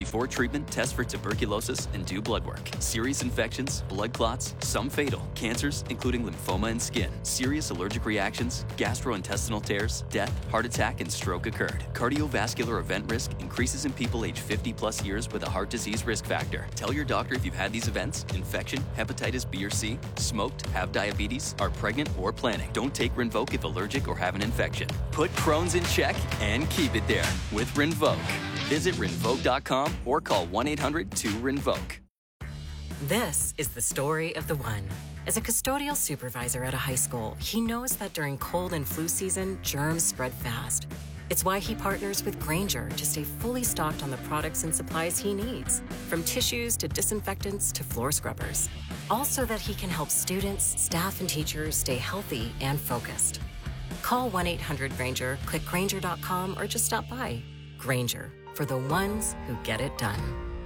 Before treatment, test for tuberculosis and do blood work. Serious infections, blood clots, some fatal, cancers, including lymphoma and skin, serious allergic reactions, gastrointestinal tears, death, heart attack, and stroke occurred. Cardiovascular event risk increases in people age 50 plus years with a heart disease risk factor. Tell your doctor if you've had these events: infection, hepatitis B or C, smoked, have diabetes, are pregnant, or planning. Don't take Rinvoq if allergic or have an infection. Put Crohn's in check and keep it there with Rinvoq. Visit Rinvoq.com or call 1-800-2-RINVOQ. This is the story of the one. As a custodial supervisor at a high school, he knows that during cold and flu season, germs spread fast. It's why he partners with Grainger to stay fully stocked on the products and supplies he needs, from tissues to disinfectants to floor scrubbers. All so that he can help students, staff, and teachers stay healthy and focused. Call 1-800-GRAINGER, click Grainger.com, or just stop by. Grainger, for the ones who get it done.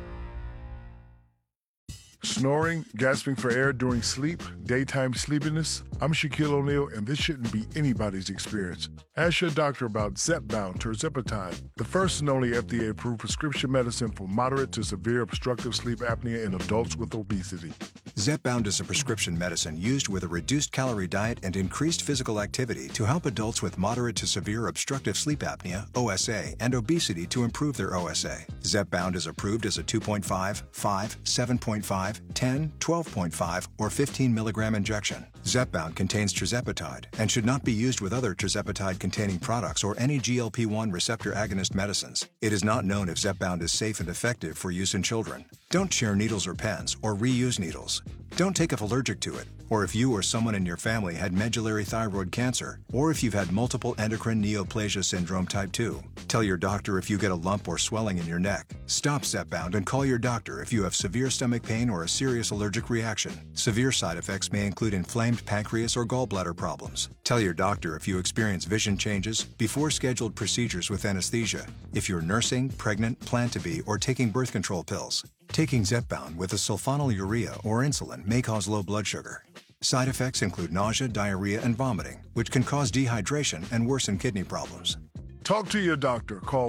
Snoring, gasping for air during sleep, daytime sleepiness. I'm Shaquille O'Neal, and this shouldn't be anybody's experience. Ask your doctor about Zepbound tirzepatide, the first and only FDA-approved prescription medicine for moderate to severe obstructive sleep apnea in adults with obesity. Zepbound is a prescription medicine used with a reduced calorie diet and increased physical activity to help adults with moderate to severe obstructive sleep apnea, OSA, and obesity to improve their OSA. Zepbound is approved as a 2.5, 5, 7.5, 10, 12.5, or 15 milligram injection. Zepbound contains tirzepatide and should not be used with other tirzepatide-containing products or any GLP-1 receptor agonist medicines. It is not known if Zepbound is safe and effective for use in children. Don't share needles or pens or reuse needles. Don't take if allergic to it, or if you or someone in your family had medullary thyroid cancer, or if you've had multiple endocrine neoplasia syndrome type 2. Tell your doctor if you get a lump or swelling in your neck. Stop Zepbound and call your doctor if you have severe stomach pain or a serious allergic reaction. Severe side effects may include inflamed pancreas or gallbladder problems. Tell your doctor if you experience vision changes before scheduled procedures with anesthesia, if you're nursing, pregnant, plan to be, or taking birth control pills. Taking Zepbound with a sulfonylurea or insulin may cause low blood sugar. Side effects include nausea, diarrhea, and vomiting, which can cause dehydration and worsen kidney problems. Talk to your doctor. Call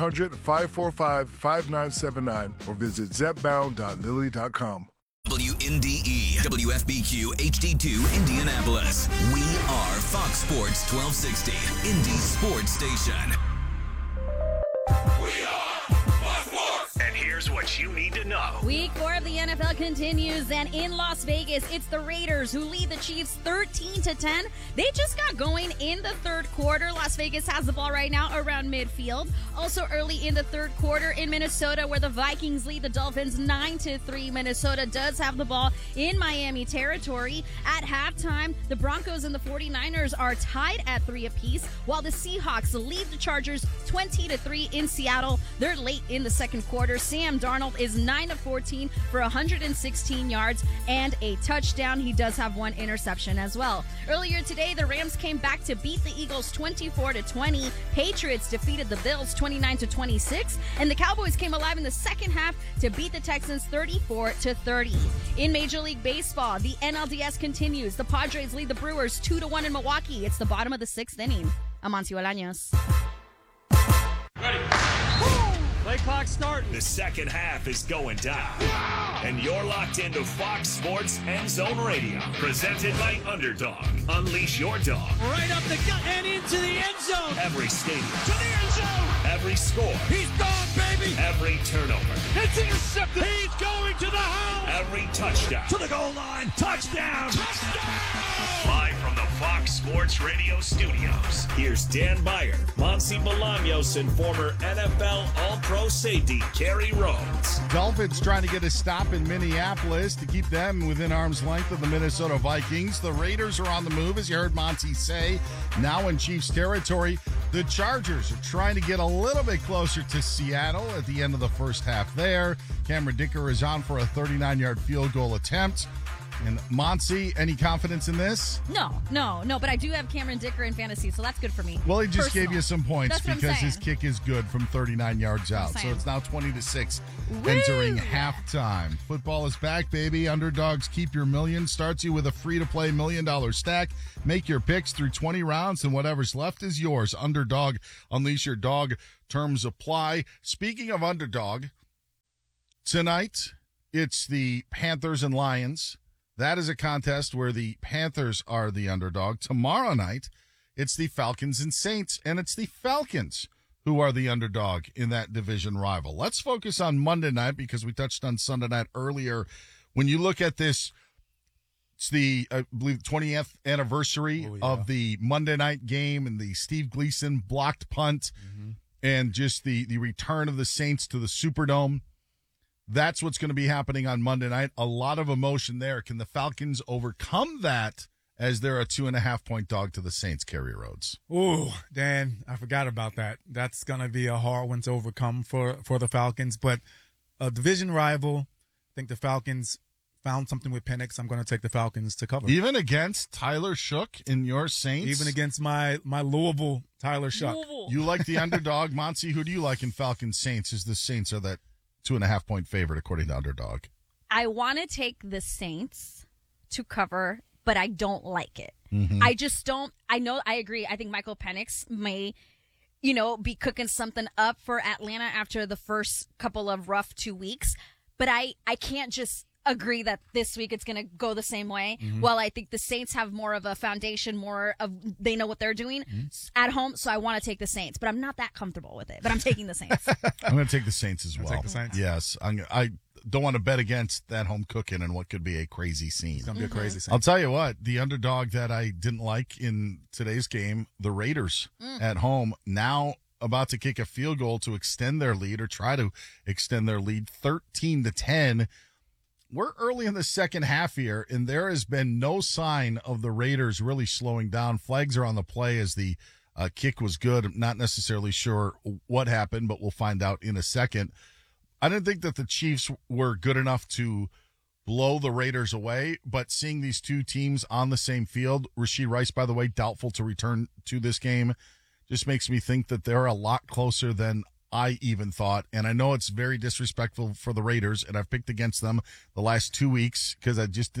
1-800-545-5979 or visit zepbound.lilly.com. WNDE, WFBQ, HD2, Indianapolis. We are Fox Sports 1260, Indy Sports Station. We are Fox Sports. And here's what you need to know. Week 4 of the NFL continues, and in Las Vegas, it's the Raiders who lead the Chiefs 13-10. They just got going in the third quarter. Las Vegas has the ball right now around midfield. Also early in the third quarter in Minnesota, where the Vikings lead the Dolphins 9-3. Minnesota does have the ball in Miami territory. At halftime, the Broncos and the 49ers are tied at 3 apiece, while the Seahawks lead the Chargers 20-3 in Seattle. They're late in the second quarter. Sam Darnold is 9-14 for 116 yards and a touchdown. He does have one interception as well. Earlier today, the Rams came back to beat the Eagles 24-20. Patriots defeated the Bills 29-26, and the Cowboys came alive in the second half to beat the Texans 34-30. In Major League Baseball, the NLDS continues. The Padres lead the Brewers 2-1 in Milwaukee. It's the bottom of the 6th inning. Amancio Alaños. Ready. Play clock starting. The second half is going down. And you're locked into Fox Sports End Zone Radio. Presented by Underdog. Unleash your dog. Right up the gut and into the end zone. Every stadium. To the end zone. Every score. He's gone, baby. Every turnover. It's intercepted. He's going to the house. Every touchdown. To the goal line. Touchdown. Touchdown. Live from the Fox Sports Radio studios. Here's Dan Beyer, Monty Bolaños, and former NFL All-Pro safety Kerry Rhodes. Dolphins trying to get a stop in Minneapolis to keep them within arm's length of the Minnesota Vikings. The Raiders are on the move, as you heard Monty say, now in Chiefs territory. The Chargers are trying to get a little bit closer to Seattle at the end of the first half there. Cameron Dicker is on for a 39-yard field goal attempt. And Monty, any confidence in this? No, but I do have Cameron Dicker in fantasy, so that's good for me. Well, he just gave you some points because his saying. kick is good from 39 yards out. So it's now 20-6 entering halftime. Football is back, baby. Underdogs Keep Your Million starts you with a free-to-play $1 million stack. Make your picks through 20 rounds, and whatever's left is yours. Underdog, unleash your dog. Terms apply. Speaking of Underdog, Tonight, it's the Panthers and Lions. That is a contest where the Panthers are the underdog. Tomorrow night, it's the Falcons and Saints, and it's the Falcons who are the underdog in that division rival. Let's focus on Monday night because we touched on Sunday night earlier. When you look at this, it's the, I believe, 20th anniversary of the Monday night game and the Steve Gleason blocked punt and just the return of the Saints to the Superdome. That's what's going to be happening on Monday night. A lot of emotion there. Can the Falcons overcome that as they're a 2.5-point dog to the Saints, Kerry Rhodes? Ooh, Dan, I forgot about that. That's going to be a hard one to overcome for the Falcons. But a division rival, I think the Falcons found something with Penix. I'm going to take the Falcons to cover. Even against Tyler Shook in your Saints? Even against my Louisville Tyler Shook. You like the underdog. Monty, who do you like in Falcons Saints? Is the Saints are that 2.5-point favorite according to Underdog? I want to take the Saints to cover, but I don't like it. Mm-hmm. I just don't. I agree. I think Michael Penix may, be cooking something up for Atlanta after the first couple of rough 2 weeks. But I can't just agree that this week it's going to go the same way. Well, I think the Saints have more of a foundation, they know what they're doing at home. So I want to take the Saints, but I'm not that comfortable with it. But I'm taking the Saints. I'm going to take the Saints as well. Take the Saints? Yes. I don't want to bet against that home cooking and what could be a crazy scene. It's going to be a crazy scene. I'll tell you what, the underdog that I didn't like in today's game, the Raiders at home, now about to kick a field goal to extend their lead or try to extend their lead 13-10. We're early in the second half here, and there has been no sign of the Raiders really slowing down. Flags are on the play as the kick was good. I'm not necessarily sure what happened, but we'll find out in a second. I didn't think that the Chiefs were good enough to blow the Raiders away, but seeing these two teams on the same field, Rashee Rice, by the way, doubtful to return to this game, just makes me think that they're a lot closer than I even thought. And I know it's very disrespectful for the Raiders, and I've picked against them the last 2 weeks because I just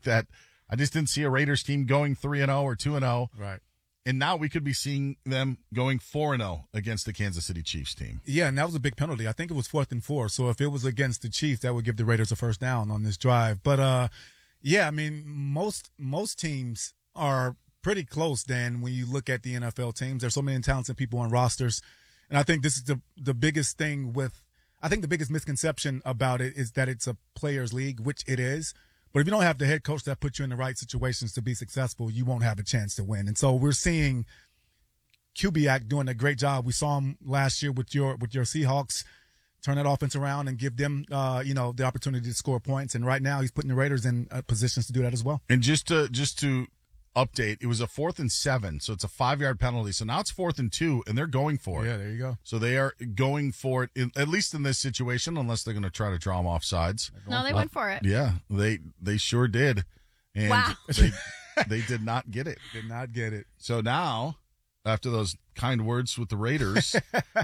didn't see a Raiders team going 3-0 or 2-0. Right. And now we could be seeing them going 4-0 against the Kansas City Chiefs team. Yeah, and that was a big penalty. I think it was 4th and 4. So if it was against the Chiefs, that would give the Raiders a first down on this drive. But, yeah, I mean, most teams are pretty close, Dan, when you look at the NFL teams. There's so many talented people on rosters. And I think this is the biggest thing I think the biggest misconception about it is that it's a players' league, which it is. But if you don't have the head coach that puts you in the right situations to be successful, you won't have a chance to win. And so we're seeing Kubiak doing a great job. We saw him last year with your Seahawks turn that offense around and give them, the opportunity to score points. And right now he's putting the Raiders in positions to do that as well. And just to update, it was a 4th and 7, so it's a 5-yard penalty. So now it's 4th and 2, and they're going for it. Yeah, there you go. So they are going for it, at least in this situation, unless they're going to try to draw them off sides. No, they went for it. Yeah, they sure did. And wow. they did not get it. Did not get it. So now, after those kind words with the Raiders,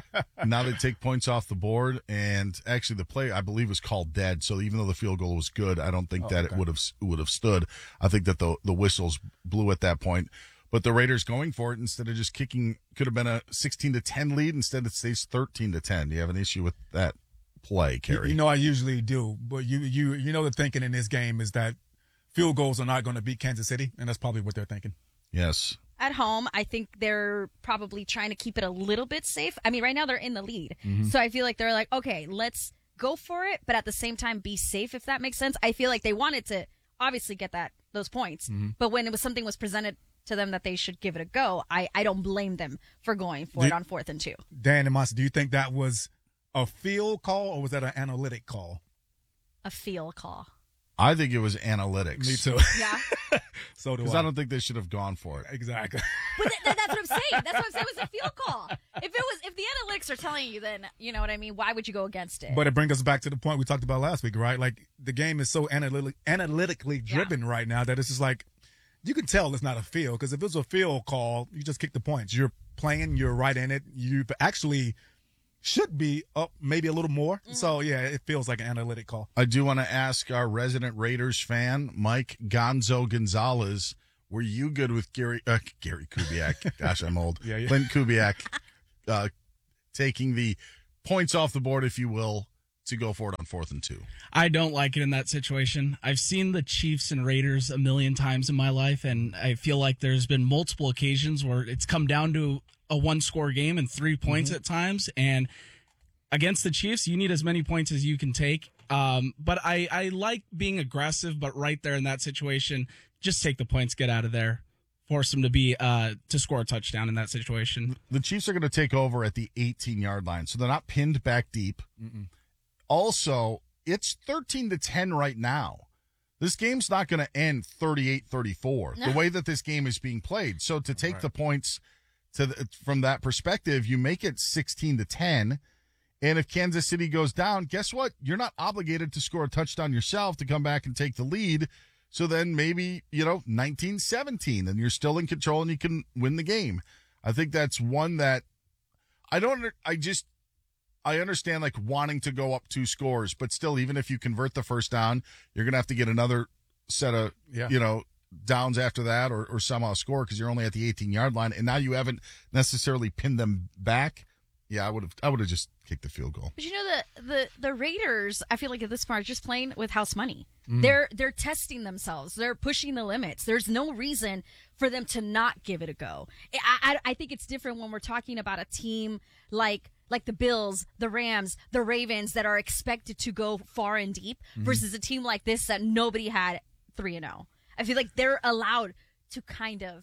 now they take points off the board, and actually the play, I believe, was called dead. So even though the field goal was good, I don't think it would have stood. I think that the whistles blew at that point. But the Raiders going for it instead of just kicking, could have been a 16-10 lead. Instead, it stays 13-10. Do you have an issue with that play, Kerry? I usually do. But you know the thinking in this game is that field goals are not going to beat Kansas City, and that's probably what they're thinking. Yes. At home, I think they're probably trying to keep it a little bit safe. I mean, right now they're in the lead. So I feel like they're like, okay, let's go for it, but at the same time be safe, if that makes sense. I feel like they wanted to obviously get those points, but when something was presented to them that they should give it a go, I don't blame them for going for it on 4th and 2. Dan and Monty, do you think that was a field call or was that an analytic call? A field call. I think it was analytics. Me too. Yeah. So do I. Because I don't think they should have gone for it. Exactly. But that's what I'm saying. That's what I'm saying. It was a field call. If the analytics are telling you, then you know what I mean. Why would you go against it? But it brings us back to the point we talked about last week, right? Like the game is so analytically driven right now that it's just like you can tell it's not a field, because if it was a field call, you just kick the points. You're playing. You're right in it. You actually should be up maybe a little more. So, yeah, it feels like an analytic call. I do want to ask our resident Raiders fan, Mike Gonzo Gonzalez, were you good with Gary Kubiak? Gosh, I'm old. Yeah. Clint Kubiak taking the points off the board, if you will, to go for it on 4th and 2. I don't like it in that situation. I've seen the Chiefs and Raiders a million times in my life, and I feel like there's been multiple occasions where it's come down to a one-score game and 3 points at times. And against the Chiefs, you need as many points as you can take. But I like being aggressive, but right there in that situation, just take the points, get out of there. Force them to score a touchdown in that situation. The Chiefs are going to take over at the 18-yard line, so they're not pinned back deep. Also, it's 13-10 right now. This game's not going to end 38-34, the way that this game is being played. So to take the points from that perspective, you make it 16-10. And if Kansas City goes down, guess what? You're not obligated to score a touchdown yourself to come back and take the lead. So then maybe, 19-17, and you're still in control and you can win the game. I think that's one that I understand like wanting to go up 2 scores, but still, even if you convert the first down, you're going to have to get another set of, downs after that or somehow score because you're only at the 18-yard line. And now you haven't necessarily pinned them back. Yeah, I would have just kicked the field goal. But the Raiders, I feel like at this point are just playing with house money. They're testing themselves. They're pushing the limits. There's no reason for them to not give it a go. I think it's different when we're talking about a team like the Bills, the Rams, the Ravens that are expected to go far and deep versus a team like this that nobody had 3-0. I feel like they're allowed to kind of.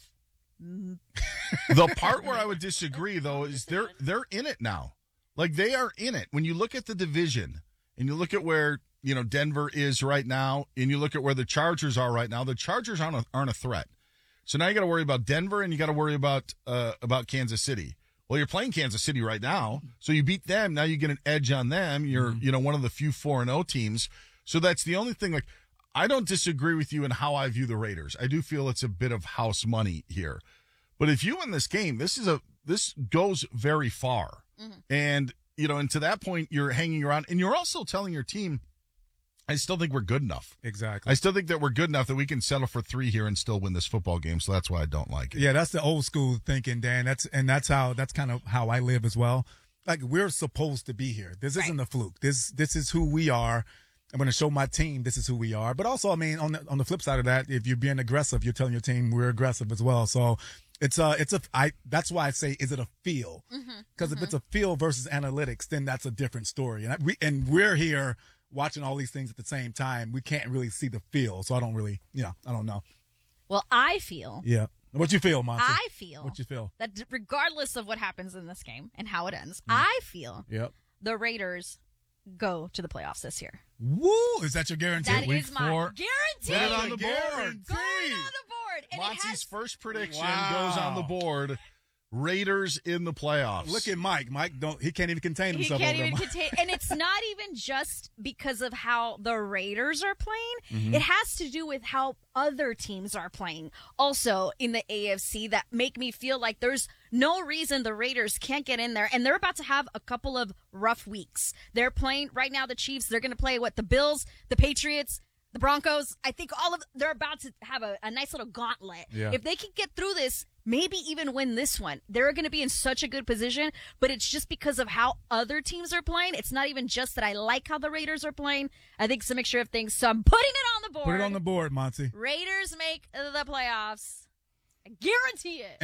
The part where I would disagree, though, is they're in it now. Like, they are in it. When you look at the division and you look at where, Denver is right now and you look at where the Chargers are right now, the Chargers aren't a threat. So now you got to worry about Denver and you got to worry about Kansas City. Well, you're playing Kansas City right now, so you beat them. Now you get an edge on them. You're, one of the few 4-0 teams. So that's the only thing. Like, I don't disagree with you in how I view the Raiders. I do feel it's a bit of house money here. But if you win this game, this goes very far. And, and to that point, you're hanging around. And you're also telling your team, I still think we're good enough. Exactly. I still think that we're good enough that we can settle for 3 here and still win this football game. So that's why I don't like it. Yeah, that's the old school thinking, Dan. That's kind of how I live as well. Like, we're supposed to be here. This isn't a fluke. This is who we are. I'm going to show my team this is who we are. But also, I mean, on the flip side of that, if you're being aggressive, you're telling your team we're aggressive as well. So that's why I say, is it a feel? Because if it's a feel versus analytics, then that's a different story. And we're here watching all these things at the same time. We can't really see the feel. So I don't really, I don't know. Well, I feel. Yeah. What you feel, Monty? I feel. What you feel? That regardless of what happens in this game and how it ends, I feel the Raiders go to the playoffs this year. Woo! Is that your guarantee? That is my guarantee. Put it on the board. Going on the board. And Monty's first prediction goes on the board. Raiders in the playoffs. Look at Mike. He can't even contain himself. He can't even contain. And it's not even just because of how the Raiders are playing. It has to do with how other teams are playing also in the AFC that make me feel like there's no reason the Raiders can't get in there. And they're about to have a couple of rough weeks. They're playing right now, the Chiefs. They're going to play the Bills, the Patriots, the Broncos. I think they're about to have a nice little gauntlet. Yeah. If they can get through this, maybe even win this one, they're going to be in such a good position, but it's just because of how other teams are playing. It's not even just that I like how the Raiders are playing. I think it's a mixture of things, so I'm putting it on the board. Put it on the board, Monty. Raiders make the playoffs. I guarantee it.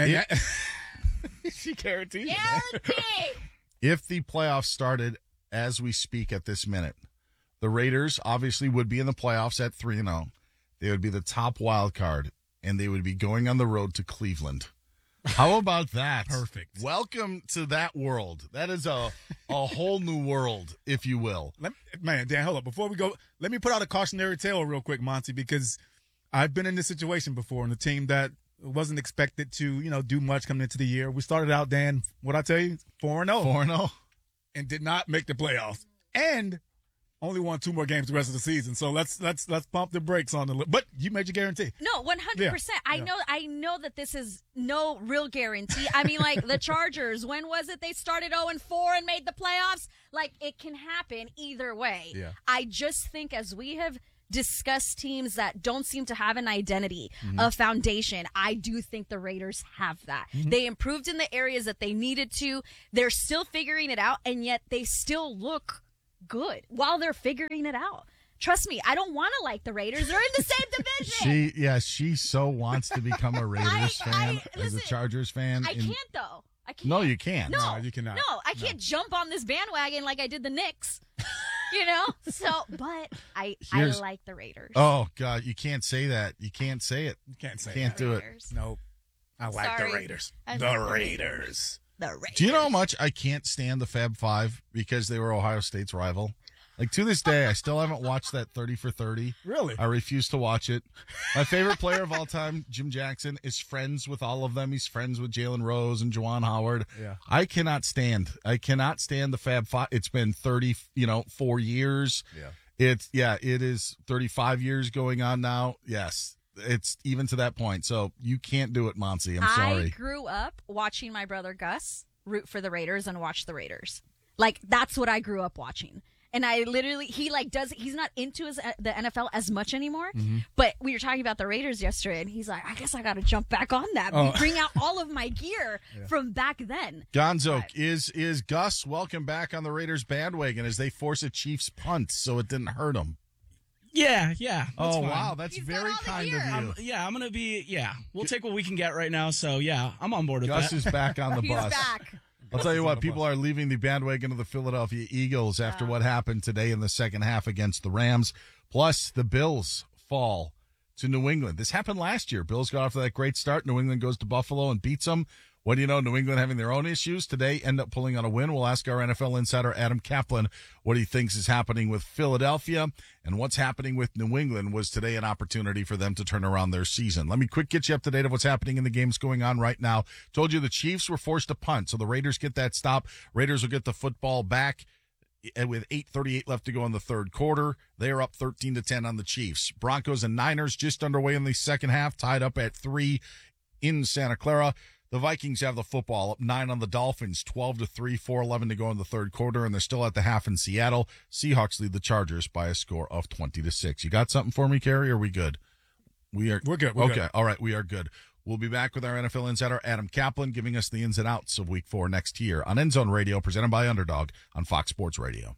And she guarantees it. Guarantee. If the playoffs started as we speak at this minute, the Raiders obviously would be in the playoffs at 3-0. They would be the top wild card, and they would be going on the road to Cleveland. How about that? Perfect. Welcome to that world. That is a whole new world, if you will. Man, Dan, hold up. Before we go, let me put out a cautionary tale real quick, Monty, because I've been in this situation before on a team that wasn't expected to, do much coming into the year. We started out, Dan, what'd I tell you? 4-0. 4-0. And did not make the playoffs. And only won 2 more games the rest of the season. So let's pump the brakes on the. But you made your guarantee. No, 100%. Yeah. I know that this is no real guarantee. I mean, like the Chargers. When was it they started 0-4 and made the playoffs? Like, it can happen either way. Yeah. I just think as we have discussed teams that don't seem to have an identity, a foundation, I do think the Raiders have that. They improved in the areas that they needed to. They're still figuring it out, and yet they still look good while they're figuring it out. Trust me, I don't want to like the Raiders. They're in the same division. She so wants to become a Raiders fan as a Chargers fan. I can't, though. I can't. No, you can't. No, you cannot. No, I can't jump on this bandwagon like I did the Knicks. So, but I like the Raiders. Oh, God, you can't say that. You can't say it. You can't say Can't that. do it. Nope. I like the Raiders. The Raiders. The Raiders. Do you know how much I can't stand the Fab Five because they were Ohio State's rival? Like, to this day, I still haven't watched that 30 for 30. Really? I refuse to watch it. My favorite player of all time, Jim Jackson, is friends with all of them. He's friends with Jalen Rose and Juwan Howard. Yeah. I cannot stand the Fab Five. It's been 4 years. Yeah. It is 35 years going on now. Yes. It's even to that point. So you can't do it, Monty. I'm sorry. I grew up watching my brother Gus root for the Raiders and watch the Raiders. Like, that's what I grew up watching. And I literally, he's not into the NFL as much anymore. Mm-hmm. But we were talking about the Raiders yesterday, and he's like, I guess I got to jump back on that. Bring out all of my gear from back then. Gonzo, is Gus welcome back on the Raiders bandwagon as they force a Chiefs punt so it didn't hurt him? Yeah. Oh, fine. wow. That's very kind of you. I'm going to be, we'll take what we can get right now. So, I'm on board with Gus that. is back on the bus. He's back. I'll tell you what, people are leaving the bandwagon of the Philadelphia Eagles after what happened today in the second half against the Rams. Plus, the Bills fall to New England. This happened last year. Bills got off to that great start. New England goes to Buffalo and beats them. What do you know? New England having their own issues today, end up pulling on a win. We'll ask our NFL insider, Adam Kaplan, what he thinks is happening with Philadelphia and what's happening with New England. Was today an opportunity for them to turn around their season? Let me quick get you up to date of what's happening in the games going on right now. Told you the Chiefs were forced to punt, so the Raiders get that stop. Raiders will get the football back with 8:38 left to go in the third quarter. They are up 13-10 on the Chiefs. Broncos and Niners just underway in the second half, tied up at 3 in Santa Clara. The Vikings have the football, up 9 on the Dolphins, 12-3, 4:11 to go in the third quarter, and they're still at the half in Seattle. Seahawks lead the Chargers by a score of 20-6. You got something for me, Carrie? Or are we good? We're good. We're good. All right, we are good. We'll be back with our NFL insider, Adam Kaplan, giving us the ins and outs of Week 4 next year on End Zone Radio, presented by Underdog on Fox Sports Radio.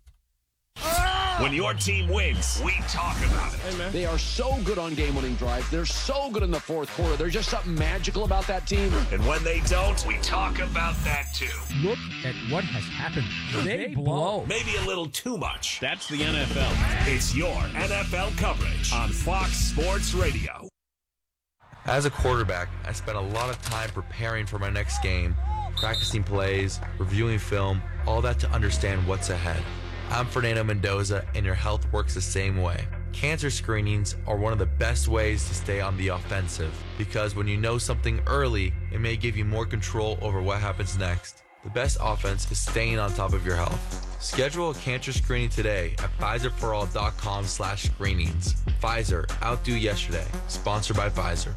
When your team wins, we talk about it. Hey, man. They are so good on game-winning drives. They're so good in the fourth quarter. There's just something magical about that team. And when they don't, we talk about that too. Look at what has happened. They blow. Maybe a little too much. That's the NFL. It's your NFL coverage on Fox Sports Radio. As a quarterback, I spent a lot of time preparing for my next game, practicing plays, reviewing film, all that to understand what's ahead. I'm Fernando Mendoza, and your health works the same way. Cancer screenings are one of the best ways to stay on the offensive, because when you know something early, it may give you more control over what happens next. The best offense is staying on top of your health. Schedule a cancer screening today at PfizerForAll.com/screenings. Pfizer, outdo yesterday. Sponsored by Pfizer.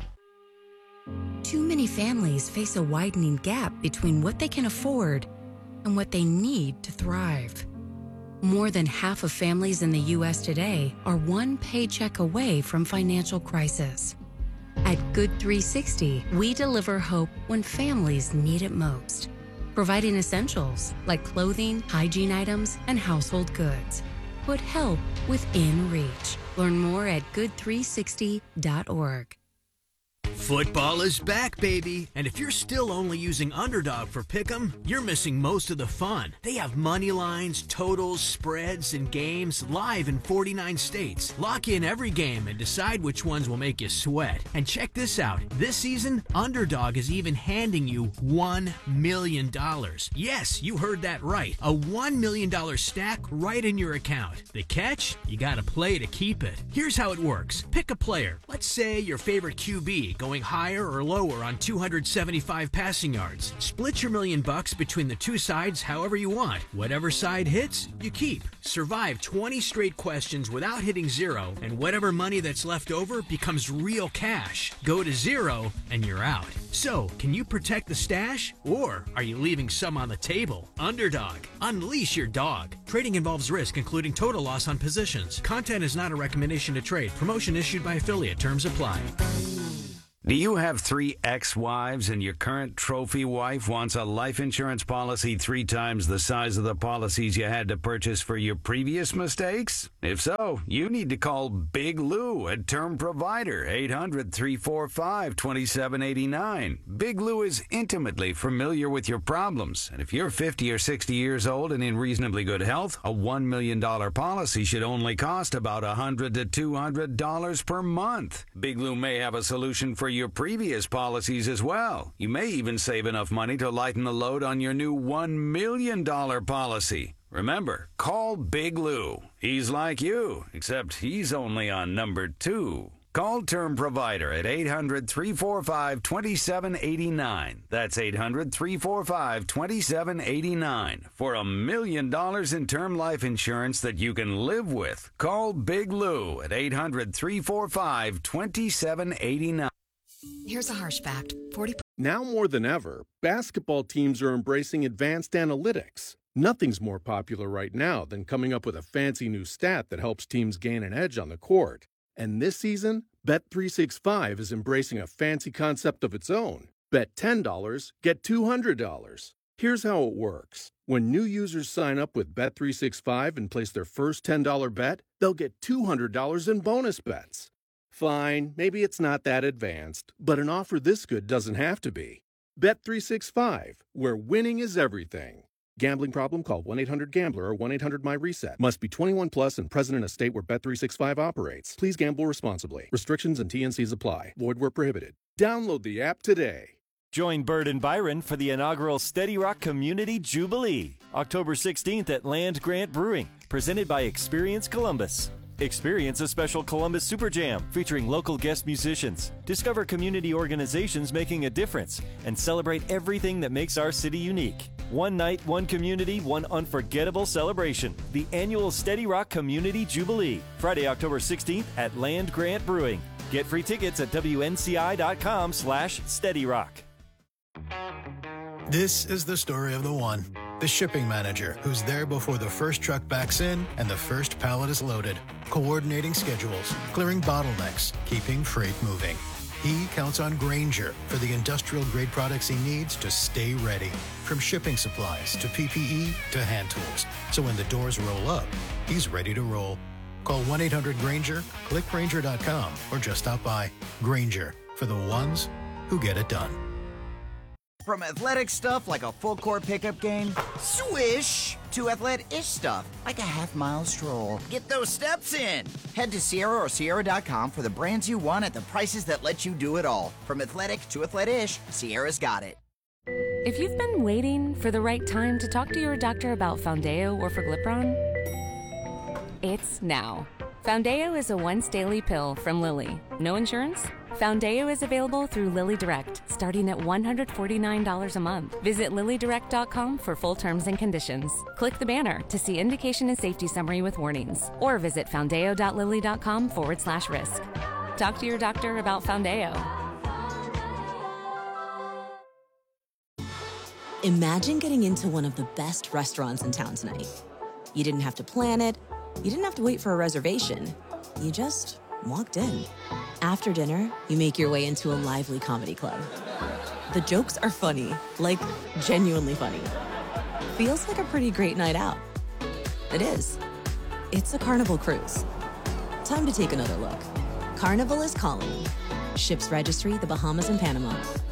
Too many families face a widening gap between what they can afford and what they need to thrive. More than half of families in the U.S. today are one paycheck away from financial crisis. At Good 360, we deliver hope when families need it most, providing essentials like clothing, hygiene items, and household goods. Put help within reach. Learn more at good360.org. Football is back, baby. And if you're still only using Underdog for Pick'em, you're missing most of the fun. They have money lines, totals, spreads, and games live in 49 states. Lock in every game and decide which ones will make you sweat. And check this out. This season, Underdog is even handing you $1 million. Yes, you heard that right. A $1 million stack right in your account. The catch? You gotta play to keep it. Here's how it works. Pick a player. Let's say your favorite QB going higher or lower on 275 passing yards. Split your $1 million between the two sides however you want. Whatever side hits, you keep. Survive 20 straight questions without hitting zero, and whatever money that's left over becomes real cash. Go to zero, and you're out. So, can you protect the stash, or are you leaving some on the table? Underdog. Unleash your dog. Trading involves risk, including total loss on positions. Content is not a recommendation to trade. Promotion issued by affiliate. Terms apply. Do you have 3 ex-wives and your current trophy wife wants a life insurance policy 3 times the size of the policies you had to purchase for your previous mistakes? If so, you need to call Big Lou, a term provider, 800-345-2789. Big Lou is intimately familiar with your problems, and if you're 50 or 60 years old and in reasonably good health, a $1 million policy should only cost about $100 to $200 per month. Big Lou may have a solution for your previous policies as well. You may even save enough money to lighten the load on your new $1 million policy. Remember, call Big Lou. He's like you, except he's only on number 2. Call Term Provider at 800-345-2789. That's 800-345-2789 for $1 million in term life insurance that you can live with. Call Big Lou at 800-345-2789. Here's a harsh fact. Now more than ever, basketball teams are embracing advanced analytics. Nothing's more popular right now than coming up with a fancy new stat that helps teams gain an edge on the court. And this season, Bet365 is embracing a fancy concept of its own. Bet $10, get $200. Here's how it works. When new users sign up with Bet365 and place their first $10 bet, they'll get $200 in bonus bets. Fine, maybe it's not that advanced, but an offer this good doesn't have to be. Bet365, where winning is everything. Gambling problem? Call 1-800-GAMBLER or 1-800-MY-RESET. Must be 21 plus and present in a state where Bet365 operates. Please gamble responsibly. Restrictions and TNCs apply. Void where prohibited. Download the app today. Join Bird and Byron for the inaugural Steady Rock Community Jubilee, October 16th at Land Grant Brewing, presented by Experience Columbus. Experience a special Columbus Super Jam featuring local guest musicians. Discover community organizations making a difference and celebrate everything that makes our city unique. One night, one community, one unforgettable celebration. The annual Steady Rock Community Jubilee, Friday, October 16th at Land Grant Brewing. Get free tickets at WNCI.com/SteadyRock. This is the story of the one. The shipping manager who's there before the first truck backs in and the first pallet is loaded. Coordinating schedules, clearing bottlenecks, keeping freight moving. He counts on Grainger for the industrial-grade products he needs to stay ready. From shipping supplies to PPE to hand tools. So when the doors roll up, he's ready to roll. Call 1-800-GRAINGER, click Grainger.com, or just stop by. Grainger, for the ones who get it done. From athletic stuff like a full-court pickup game, swish, to athletic-ish stuff like a half-mile stroll. Get those steps in. Head to Sierra or Sierra.com for the brands you want at the prices that let you do it all. From athletic to athletic-ish, Sierra's got it. If you've been waiting for the right time to talk to your doctor about Foundayo or Forglipron, it's now. Foundayo is a once-daily pill from Lilly. No insurance? Foundayo is available through Lilly Direct, starting at $149 a month. Visit LillyDirect.com for full terms and conditions. Click the banner to see indication and safety summary with warnings, or visit Foundayo.Lilly.com/risk. Talk to your doctor about Foundayo. Imagine getting into one of the best restaurants in town tonight. You didn't have to plan it. You didn't have to wait for a reservation. You just walked in. After dinner, you make your way into a lively comedy club. The jokes are funny, like genuinely funny. Feels like a pretty great night out. It is. It's a Carnival cruise. Time to take another look. Carnival is calling. Ships registry, the Bahamas and Panama.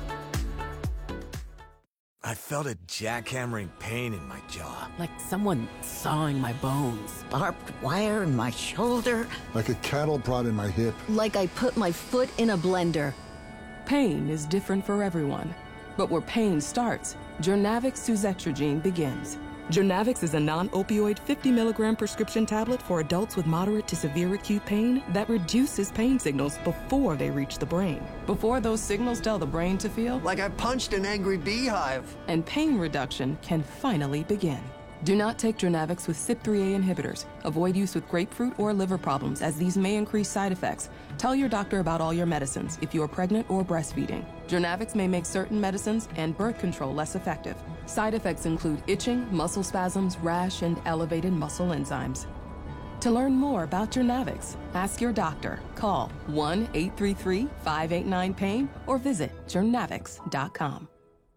I felt a jackhammering pain in my jaw. Like someone sawing my bones. Barbed wire in my shoulder. Like a cattle prod in my hip. Like I put my foot in a blender. Pain is different for everyone. But where pain starts, Journavx suzetrigine begins. Journavx is a non-opioid 50-milligram prescription tablet for adults with moderate to severe acute pain that reduces pain signals before they reach the brain. Before those signals tell the brain to feel like I punched an angry beehive. And pain reduction can finally begin. Do not take Journavx with CYP3A inhibitors. Avoid use with grapefruit or liver problems, as these may increase side effects. Tell your doctor about all your medicines if you are pregnant or breastfeeding. Journavx may make certain medicines and birth control less effective. Side effects include itching, muscle spasms, rash, and elevated muscle enzymes. To learn more about Journavx, ask your doctor. Call 1-833-589-PAIN or visit journavx.com.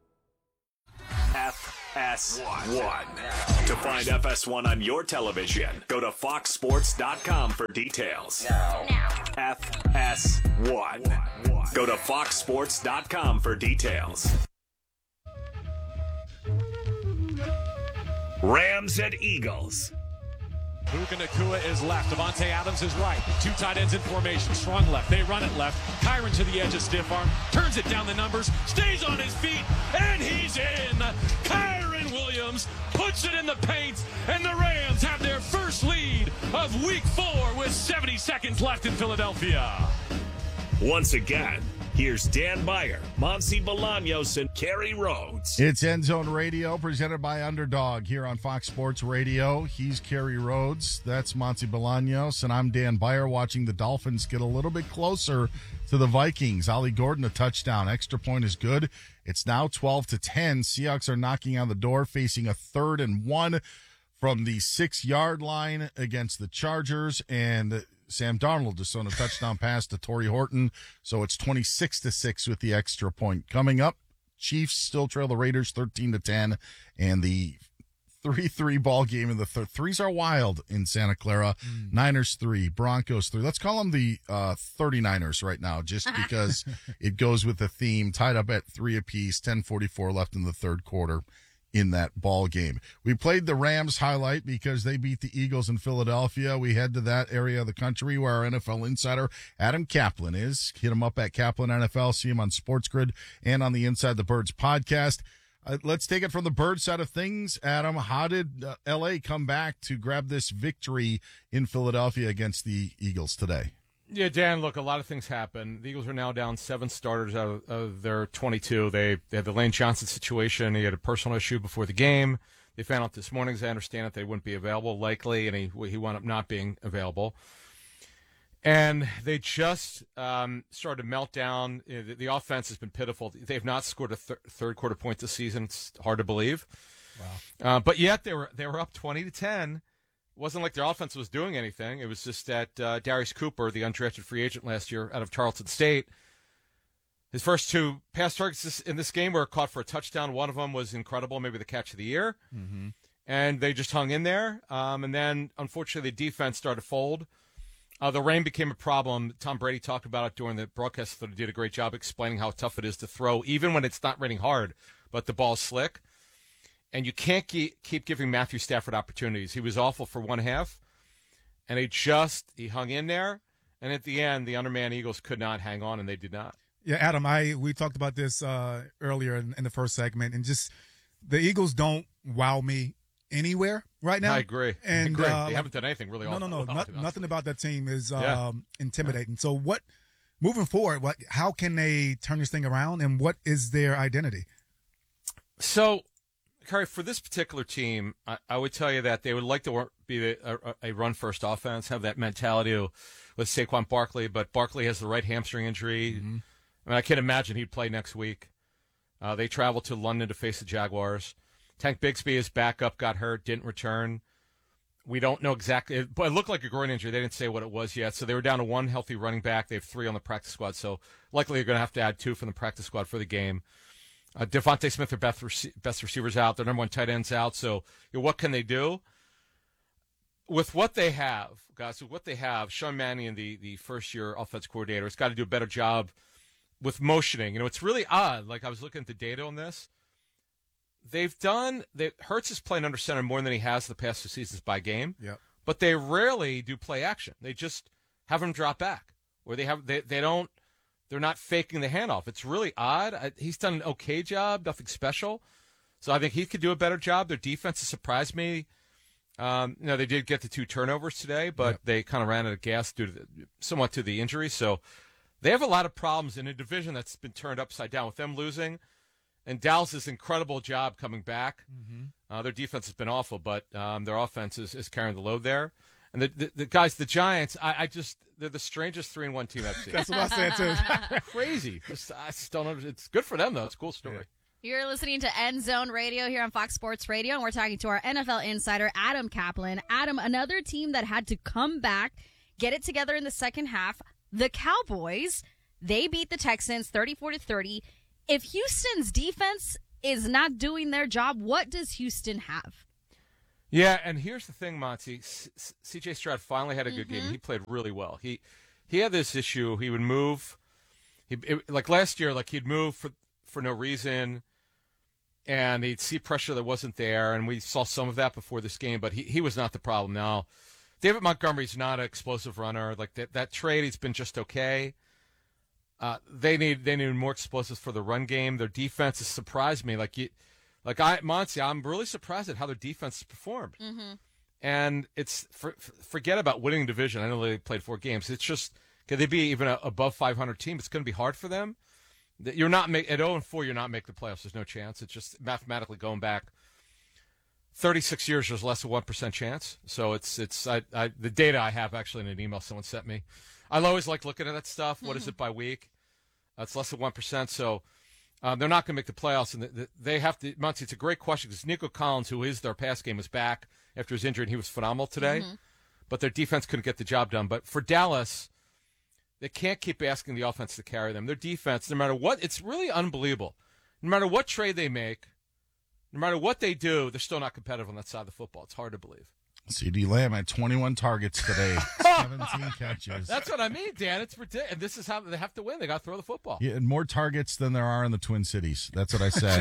FS1. To find FS1 on your television, go to foxsports.com for details. Now. FS1. Go to foxsports.com for details. Rams at Eagles. Puka Nacua is left. Devontae Adams is right. Two tight ends in formation. Strong left. They run it left. Kyron to the edge of stiff arm. Turns it down the numbers. Stays on his feet. And he's in. Kyron Williams puts it in the paint. And the Rams have their first lead of Week 4 with 70 seconds left in Philadelphia. Once again, here's Dan Beyer, Monty Bolaños, and Kerry Rhodes. It's End Zone Radio, presented by Underdog here on Fox Sports Radio. He's Kerry Rhodes. That's Monty Bolaños, and I'm Dan Beyer, watching the Dolphins get a little bit closer to the Vikings. Ollie Gordon, a touchdown. Extra point is good. It's now 12-10. Seahawks are knocking on the door, facing a 3rd and 1 from the 6-yard line against the Chargers, and Sam Darnold just on a touchdown pass to Torrey Horton. So it's 26-6 with the extra point. Coming up, Chiefs still trail the Raiders 13-10, and the 3-3 ball game in the threes are wild in Santa Clara. Niners 3, Broncos 3. Let's call them the 39ers right now, just because it goes with the theme. Tied up at 3 apiece, 10:44 left in the third quarter in that ball game. We played the Rams highlight because they beat the Eagles in Philadelphia. We head to that area of the country where our NFL insider Adam Kaplan is. Hit him up at Kaplan NFL. See him on Sports Grid and on the Inside the Birds podcast. Let's take it from the Bird side of things. Adam, how did L.A. come back to grab this victory in Philadelphia against the Eagles today? Yeah, Dan, look, a lot of things happen. The Eagles are now down 7 starters out of their 22. They had the Lane Johnson situation. He had a personal issue before the game. They found out this morning, as I understand it, they wouldn't be available, likely, and he wound up not being available. And they just started to melt down. The offense has been pitiful. They've not scored a third quarter point this season. It's hard to believe. Wow. But yet they were up 20-10. It wasn't like their offense was doing anything. It was just that Darius Cooper, the undrafted free agent last year out of Tarleton State, his first 2 pass targets in this game were caught for a touchdown. One of them was incredible, maybe the catch of the year. Mm-hmm. And they just hung in there. And then, unfortunately, the defense started to fold. The rain became a problem. Tom Brady talked about it during the broadcast. He did a great job explaining how tough it is to throw, even when it's not raining hard, but the ball's slick. And you can't keep giving Matthew Stafford opportunities. He was awful for one half, and he hung in there. And at the end, the undermanned Eagles could not hang on, and they did not. Yeah, Adam, we talked about this earlier in the first segment, and just the Eagles don't wow me anywhere right now. I agree. And they haven't done anything really. No. Nothing about that team is intimidating. So moving forward, how can they turn this thing around, and what is their identity? So, Kerry, for this particular team, I would tell you that they would like to be a run-first offense, have that mentality with Saquon Barkley, but Barkley has the right hamstring injury. Mm-hmm. I mean, I can't imagine he'd play next week. They traveled to London to face the Jaguars. Tank Bigsby, his backup, got hurt, didn't return. We don't know exactly, but it looked like a groin injury. They didn't say what it was yet. So they were down to 1 healthy running back. They have 3 on the practice squad, so likely they're going to have to add 2 from the practice squad for the game. Devontae Smith, their best receivers out. Their number 1 tight end's out. So what can they do? With what they have, guys, Sean Mannion, the first-year offense coordinator, has got to do a better job with motioning. It's really odd. Like, I was looking at the data on this. Hurts is playing under center more than he has the past 2 seasons by game. Yep. But they rarely do play action. They just have him drop back, or they're not faking the handoff. It's really odd. He's done an okay job, nothing special. So I think he could do a better job. Their defense has surprised me. They did get the 2 turnovers today, but they kind of ran out of gas somewhat to the injury. So they have a lot of problems in a division that's been turned upside down with them losing. And Dallas' incredible job coming back. Mm-hmm. Their defense has been awful, but their offense is carrying the load there. And the guys, the Giants, they're the strangest 3-1 team I've seen. That's what I said too. Crazy. I just don't understand. It's good for them though. It's a cool story. You're listening to End Zone Radio here on Fox Sports Radio, and we're talking to our NFL insider, Adam Kaplan. Adam, another team that had to come back, get it together in the second half, the Cowboys. They beat the Texans 34-30. If Houston's defense is not doing their job, what does Houston have? Yeah, and here's the thing, Monty. C.J. Stroud finally had a good game. He played really well. He had this issue. He would move. Like last year, like he'd move for no reason, and he'd see pressure that wasn't there, and we saw some of that before this game, but he was not the problem. Now, David Montgomery's not an explosive runner. Like that trade, he's been just okay. They need more explosives for the run game. Their defense has surprised me. Monty, I'm really surprised at how their defense has performed. And it's forget about winning division. I know they played 4 games. It's just, can they be even an above 500 team? It's going to be hard for them. You're not at 0-4. You're not making the playoffs. There's no chance. It's just mathematically going back 36 years. There's less than 1% chance. So it's the data I have actually in an email someone sent me. I always like looking at that stuff. What is it by week? It's less than 1%. So they're not going to make the playoffs, and they have to. Monty, it's a great question because Nico Collins, who is their pass game, is back after his injury, and he was phenomenal today. But their defense couldn't get the job done. But for Dallas, they can't keep asking the offense to carry them. Their defense, no matter what, it's really unbelievable. No matter what trade they make, no matter what they do, they're still not competitive on that side of the football. It's hard to believe. CeeDee Lamb had 21 targets today, 17 catches. That's what I mean, Dan. It's ridiculous. And this is how they have to win. They got to throw the football. Yeah, and more targets than there are in the Twin Cities. That's what I say.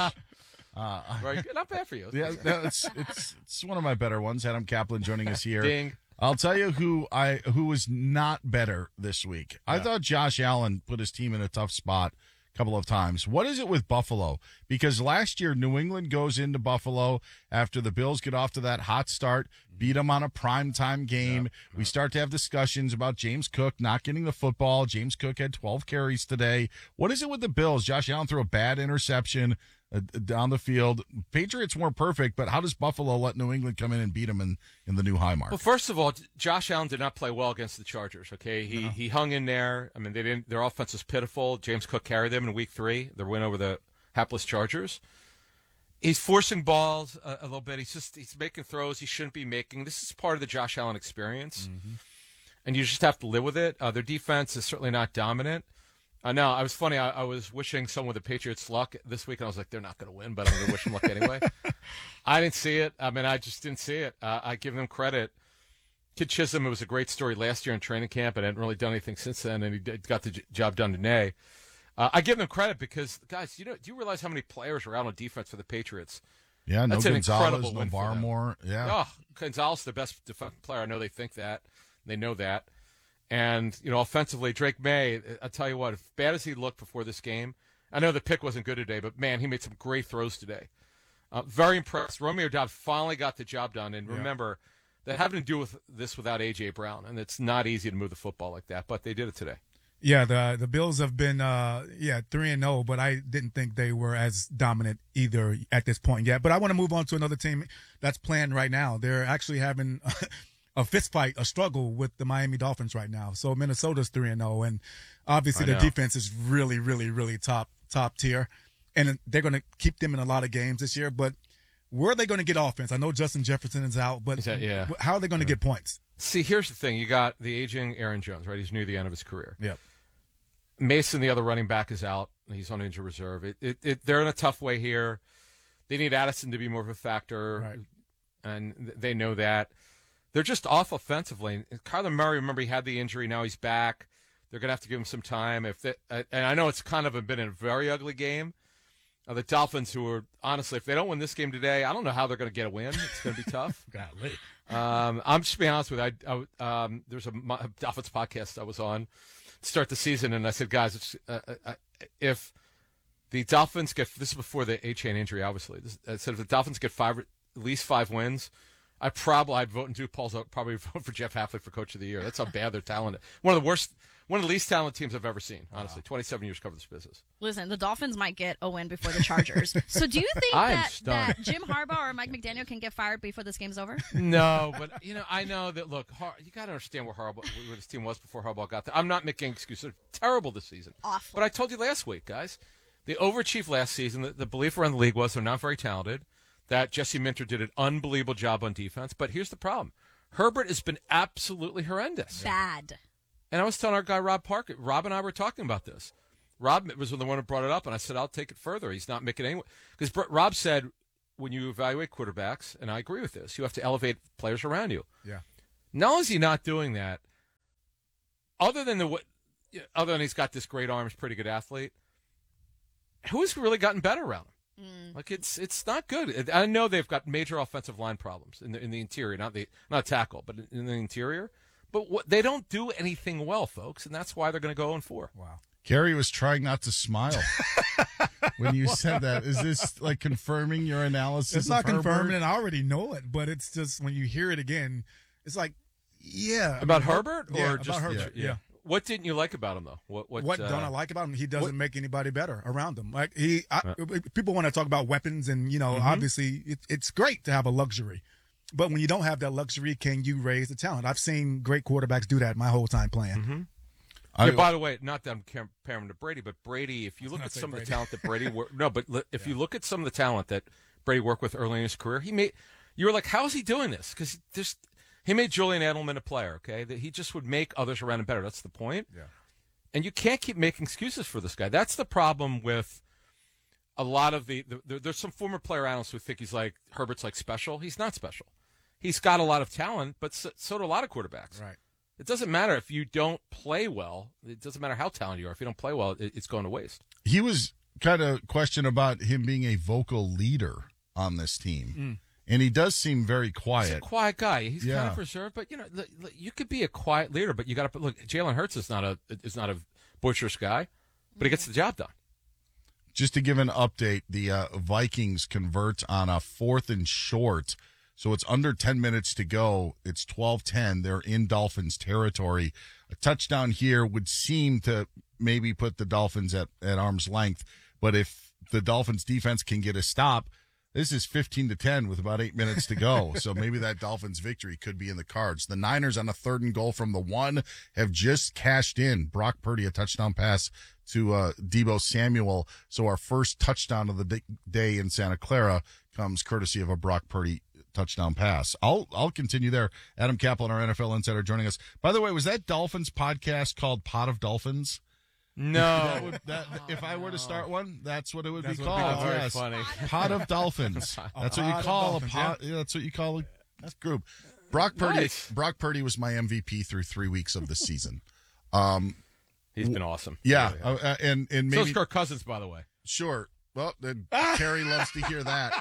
Right, not bad for you. Yeah, it's one of my better ones. Adam Kaplan joining us here. Ding. I'll tell you who was not better this week. Yeah. I thought Josh Allen put his team in a tough spot a couple of times. What is it with Buffalo? Because last year, New England goes into Buffalo after the Bills get off to that hot start, beat them on a primetime game. We start to have discussions about James Cook not getting the football. James Cook had 12 carries today. What is it with the Bills? Josh Allen threw a bad interception down the field. Patriots weren't perfect, but how does Buffalo let New England come in and beat them in the new Highmark? Well, first of all, Josh Allen did not play well against the Chargers. Okay, he hung in there. I mean, they didn't. Their offense was pitiful. James Cook carried them in Week 3, their win over the hapless Chargers. He's forcing balls a little bit. He's making throws he shouldn't be making. This is part of the Josh Allen experience, and you just have to live with it. Their defense is certainly not dominant. No, I was funny. I was wishing someone the Patriots luck this week, and I was like, they're not going to win, but I'm going to wish them luck anyway. I didn't see it. I mean, I just didn't see it. I give them credit. Kid Chisholm, it was a great story last year in training camp, and hadn't really done anything since then, and he got the job done today. I give them credit because, guys, do you realize how many players are out on defense for the Patriots? Yeah, That's no an Gonzalez, incredible no win for them. Barmore. Yeah. Oh, Gonzalez, the best defensive player. I know they think that. They know that. And, offensively, Drake May, I'll tell you what, as bad as he looked before this game, I know the pick wasn't good today, but, man, he made some great throws today. Very impressed. Romeo Doubs finally got the job done. And remember, they having to do with this without A.J. Brown, and it's not easy to move the football like that, but they did it today. Yeah, the Bills have been 3-0, but I didn't think they were as dominant either at this point yet. But I want to move on to another team that's playing right now. They're actually having a fist fight, a struggle with the Miami Dolphins right now. So Minnesota's 3-0, and obviously their defense is really, really, really top tier, and they're going to keep them in a lot of games this year. But where are they going to get offense? I know Justin Jefferson is out, but how are they going to get points? See, here's the thing. You got the aging Aaron Jones, right? He's near the end of his career. Yep. Mason, the other running back, is out. He's on injured reserve. They're in a tough way here. They need Addison to be more of a factor, and they know that. They're just off offensively. Kyler Murray, remember, he had the injury. Now he's back. They're going to have to give him some time. And I know it's kind of been a very ugly game. The Dolphins, who are, honestly, if they don't win this game today, I don't know how they're going to get a win. It's going to be tough. Golly. I'm just being honest with you. There's a Dolphins podcast I was on to start the season, and I said, guys, if the Dolphins get – this is before the A-chain injury, obviously. I said if the Dolphins get at least 5 wins – I'd vote in Duke polls. I'd probably vote for Jeff Hafley for Coach of the Year. That's how bad they're talented. One of the least talented teams I've ever seen, honestly. 27 years covered this business. Listen, the Dolphins might get a win before the Chargers. So do you think that Jim Harbaugh or Mike McDaniel can get fired before this game's over? No, but, I know that, look, you got to understand where this team was before Harbaugh got there. I'm not making excuses. They're terrible this season. Awful. But I told you last week, guys, The overachieved last season. The belief around the league was they're not very talented, that Jesse Minter did an unbelievable job on defense. But here's the problem. Herbert has been absolutely horrendous. Bad. And I was telling our guy, Rob Parker, Rob and I were talking about this. Rob was the one who brought it up, and I said, I'll take it further. He's not making any. Because Rob said, when you evaluate quarterbacks, and I agree with this, you have to elevate players around you. Yeah. Not only is he not doing that, other than he's got this great arm, he's a pretty good athlete, who's really gotten better around him? Like it's not good. I know they've got major offensive line problems in the interior, not tackle, but in the interior. But they don't do anything well, folks, and that's why they're going to go 0-4. Wow. Gary was trying not to smile when you said that. Is this like confirming your analysis? It's not Herbert? confirming, and I already know it, but it's just when you hear it again, it's like, yeah. About Herbert? Yeah, or just about Herbert, yeah. What didn't you like about him, though? What don't I like about him? He doesn't make anybody better around him. Like people want to talk about weapons, and obviously it's great to have a luxury, but when you don't have that luxury, can you raise the talent? I've seen great quarterbacks do that my whole time playing. Mm-hmm. By the way, not that I'm comparing him to Brady, but Brady, if you look at some of the talent that Brady if you look at some of the talent that Brady worked with early in his career, you were like, how is he doing this? Because he made Julian Edelman a player, okay? That he just would make others around him better. That's the point. Yeah. And you can't keep making excuses for this guy. That's the problem with a lot of there's some former player analysts who think he's like, Herbert's like special. He's not special. He's got a lot of talent, but so do a lot of quarterbacks. Right. It doesn't matter if you don't play well. It doesn't matter how talented you are. If you don't play well, it's going to waste. He was kind of questioned about him being a vocal leader on this team. And he does seem very quiet. He's a quiet guy. He's kind of reserved, but you could be a quiet leader, but you got to look. Jalen Hurts is not a boisterous guy, but he gets the job done. Just to give an update, the Vikings convert on a 4th and short. So it's under 10 minutes to go. It's 12-10. They're in Dolphins territory. A touchdown here would seem to maybe put the Dolphins at arm's length. But if the Dolphins defense can get a stop, this is 15-10 with about 8 minutes to go. So maybe that Dolphins victory could be in the cards. The Niners on a 3rd and goal from the 1 have just cashed in. Brock Purdy, a touchdown pass to Deebo Samuel. So our first touchdown of the day in Santa Clara comes courtesy of a Brock Purdy touchdown pass. I'll continue there. Adam Kaplan, our NFL insider, joining us. By the way, was that Dolphins podcast called Pot of Dolphins? No. If I were to start one, that's what it would be That's called. very funny. Pot of Dolphins. That's what you call a pot. Yeah, that's what you call a group. Brock Purdy. Nice. Brock Purdy was my MVP through 3 weeks of the season. He's been awesome. Yeah, really and maybe so's Kirk Cousins, by the way. Sure. Well, then Terry loves to hear that.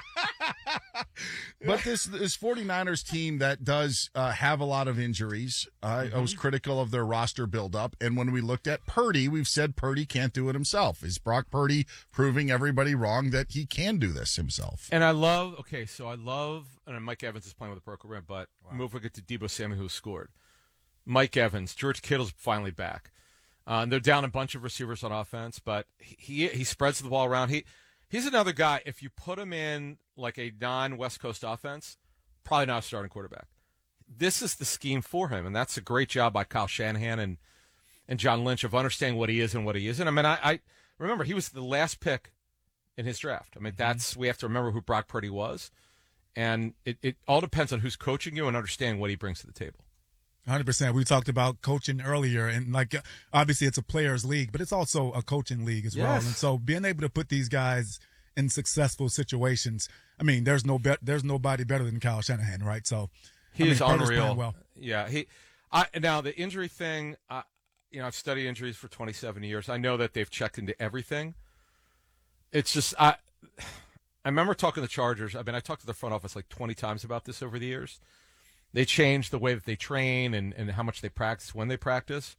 But this 49ers team that does have a lot of injuries, I was critical of their roster buildup. And when we looked at Purdy, we've said Purdy can't do it himself. Is Brock Purdy proving everybody wrong that he can do this himself? And I love, and Mike Evans is playing with a broken rib, but move we get to Deebo Samuel, who scored. Mike Evans, George Kittle's finally back. They're down a bunch of receivers on offense, but he spreads the ball around. He's another guy, if you put him in like a non-West Coast offense, probably not a starting quarterback. This is the scheme for him, and that's a great job by Kyle Shanahan and John Lynch of understanding what he is and what he isn't. I mean, I remember he was the last pick in his draft. I mean, we have to remember who Brock Purdy was, and it all depends on who's coaching you and understanding what he brings to the table. 100%. We talked about coaching earlier, and obviously it's a players' league, but it's also a coaching league as well. And so being able to put these guys in successful situations, I mean, there's nobody better than Kyle Shanahan, right? So he's unreal. Well. Yeah, now the injury thing. I've studied injuries for 27 years. I know that they've checked into everything. It's just I remember talking to the Chargers. I mean, I talked to the front office like 20 times about this over the years. They changed the way that they train and how much they practice, when they practice.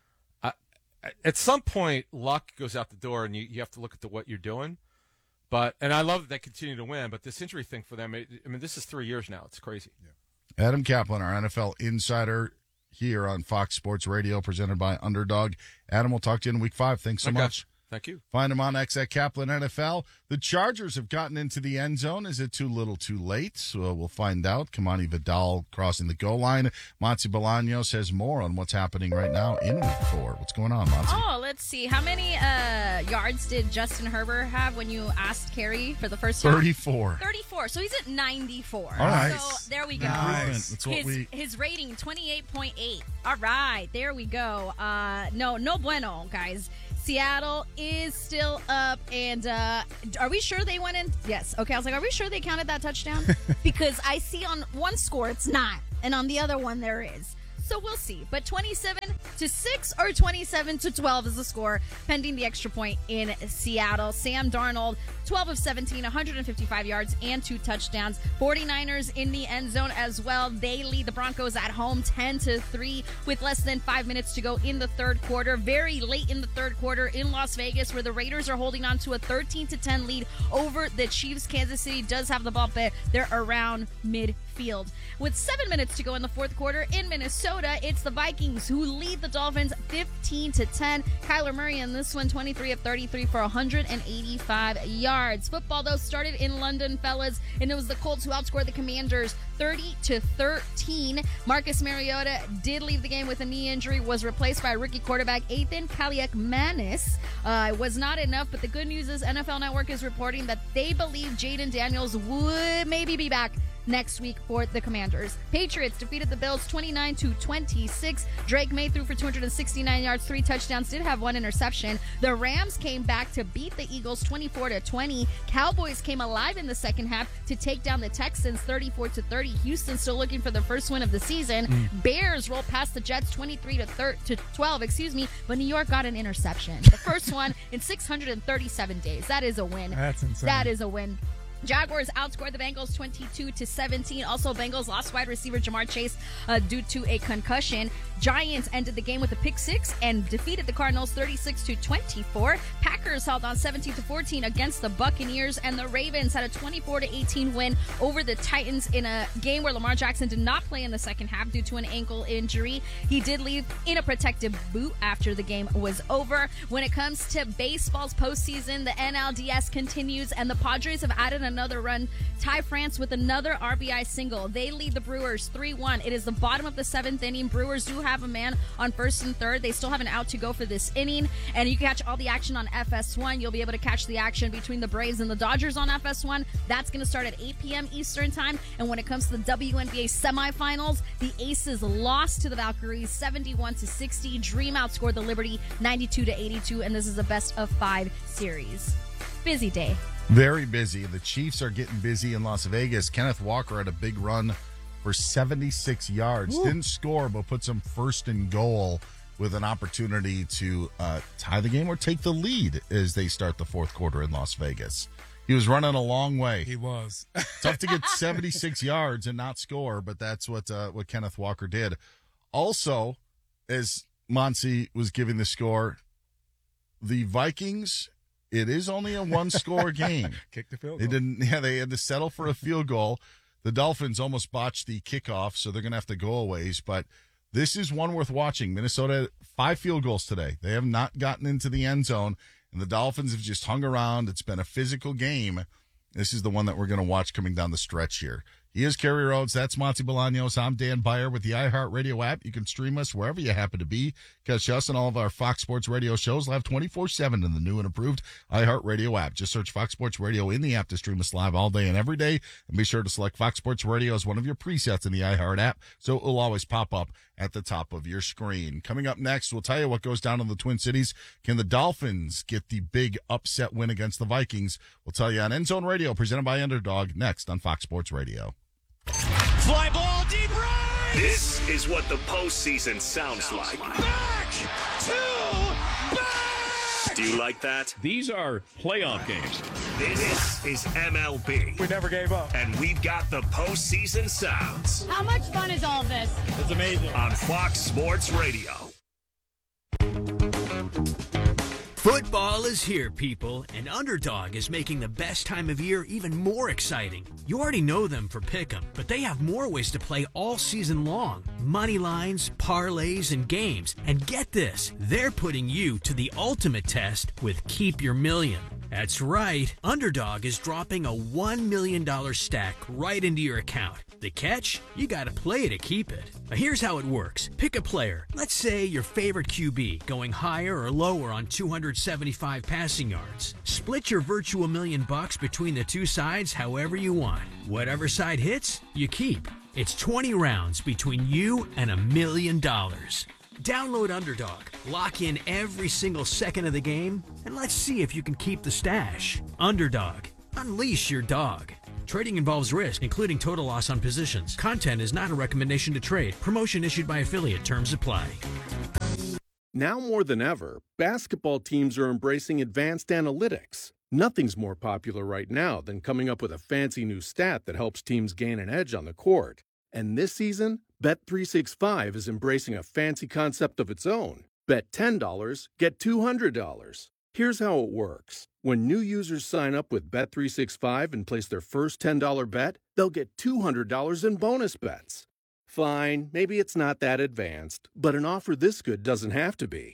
At some point, luck goes out the door, and you have to look at what you're doing. And I love that they continue to win, but this injury thing for them, this is 3 years now. It's crazy. Yeah. Adam Kaplan, our NFL insider here on Fox Sports Radio, presented by Underdog. Adam, we'll talk to you in week 5. Thanks so much. Thank you. Find him on X at Kaplan NFL. The Chargers have gotten into the end zone. Is it too little, too late? So we'll find out. Kamani Vidal crossing the goal line. Monty Bolaños has more on what's happening right now in Week 4. What's going on, Monty? Oh, let's see. How many yards did Justin Herbert have when you asked Kerry for the first time? 34. 34. So he's at 94. All right. So there we go. Nice. That's what his rating, 28.8. All right. There we go. No bueno, guys. Seattle is still up, and are we sure they went in? Yes. Okay, I was like, are we sure they counted that touchdown? Because I see on one score it's not, and on the other one there is. So we'll see. But 27-6 or 27-12 is the score, pending the extra point in Seattle. Sam Darnold, 12 of 17, 155 yards and 2 touchdowns. 49ers in the end zone as well. They lead the Broncos at home 10-3 with less than 5 minutes to go in the third quarter. Very late in the third quarter in Las Vegas, where the Raiders are holding on to a 13-10 lead over the Chiefs. Kansas City does have the ball, but they're around midfield. With 7 minutes to go in the fourth quarter in Minnesota, it's the Vikings who lead the Dolphins 15-10. Kyler Murray in this one, 23 of 33 for 185 yards. Football, though, started in London, fellas, and it was the Colts who outscored the Commanders 30-13. Marcus Mariota did leave the game with a knee injury, was replaced by rookie quarterback Ethan Kaliakmanis. It was not enough, but the good news is NFL Network is reporting that they believe Jaden Daniels would maybe be back next week for the Commanders. Patriots defeated the Bills 29-26. Drake May threw for 269 yards, 3 touchdowns, did have 1 interception. The Rams came back to beat the Eagles 24-20. Cowboys came alive in the second half to take down the Texans 34-30. Houston still looking for the first win of the season. Bears rolled past the Jets 23-12, but New York got an interception. The first one in 637 days. That is a win. That's insane. That is a win. Jaguars outscored the Bengals 22-17. Also, Bengals lost wide receiver Jamar Chase due to a concussion. Giants ended the game with a pick 6 and defeated the Cardinals 36-24. Packers held on 17-14 against the Buccaneers, and the Ravens had a 24-18 win over the Titans in a game where Lamar Jackson did not play in the second half due to an ankle injury. He did leave in a protective boot after the game was over. When it comes to baseball's postseason, the NLDS continues, and the Padres have added another run. Ty France with another RBI single. They lead the Brewers 3-1. It is the bottom of the 7th inning. Brewers do have a man on first and third. They still have an out to go for this inning, and you can catch all the action on FS1. You'll be able to catch the action between the Braves and the Dodgers on FS1. That's going to start at 8 p.m. Eastern time. And when it comes to the WNBA semifinals, the Aces lost to the Valkyries 71-60. Dream outscored the Liberty 92-82, and this is a best of 5 series. Busy day. Very busy. The Chiefs are getting busy in Las Vegas. Kenneth Walker had a big run for 76 yards. Woo. Didn't score, but put some first and goal with an opportunity to tie the game or take the lead as they start the fourth quarter in Las Vegas. He was running a long way. He was. Tough to get 76 yards and not score, but that's what Kenneth Walker did. Also, as Monty was giving the score, the Vikings, it is only a one-score game. Kick the field goal. They had to settle for a field goal. The Dolphins almost botched the kickoff, so they're going to have to go a ways. But this is one worth watching. Minnesota, 5 field goals today. They have not gotten into the end zone, and the Dolphins have just hung around. It's been a physical game. This is the one that we're going to watch coming down the stretch here. He is Kerry Rhodes. That's Monty Bolaños. I'm Dan Beyer with the iHeartRadio app. You can stream us wherever you happen to be. Catch us and all of our Fox Sports Radio shows live 24/7 in the new and improved iHeartRadio app. Just search Fox Sports Radio in the app to stream us live all day and every day. And be sure to select Fox Sports Radio as one of your presets in the iHeart app, so it will always pop up at the top of your screen. Coming up next, we'll tell you what goes down in the Twin Cities. Can the Dolphins get the big upset win against the Vikings? We'll tell you on End Zone Radio, presented by Underdog, next on Fox Sports Radio. Fly ball deep right! This is what the postseason sounds like. Back to back! Do you like that? These are playoff games. This is MLB. We never gave up. And we've got the postseason sounds. How much fun is all this? It's amazing. On Fox Sports Radio. Football is here, people, and Underdog is making the best time of year even more exciting. You already know them for Pick'em, but they have more ways to play all season long. Money lines, parlays, and games. And get this, they're putting you to the ultimate test with Keep Your Million. That's right, Underdog is dropping a $1 million stack right into your account. The catch? You gotta play to keep it. Now here's how it works. Pick a player. Let's say your favorite QB, going higher or lower on 275 passing yards. Split your virtual $1 million between the two sides however you want. Whatever side hits, you keep. It's 20 rounds between you and $1 million. Download Underdog, lock in every single second of the game, and let's see if you can keep the stash. Underdog, unleash your dog. Trading involves risk, including total loss on positions. Content is not a recommendation to trade. Promotion issued by affiliate. Terms apply. Now more than ever, basketball teams are embracing advanced analytics. Nothing's more popular right now than coming up with a fancy new stat that helps teams gain an edge on the court. And this season, Bet365 is embracing a fancy concept of its own. Bet $10, get $200. Here's how it works. When new users sign up with Bet365 and place their first $10 bet, they'll get $200 in bonus bets. Fine, maybe it's not that advanced, but an offer this good doesn't have to be.